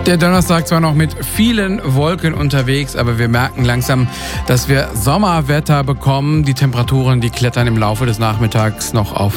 Der Donnerstag zwar noch mit vielen Wolken unterwegs, aber wir merken langsam, dass wir Sommerwetter bekommen. Die Temperaturen, die klettern im Laufe des Nachmittags noch auf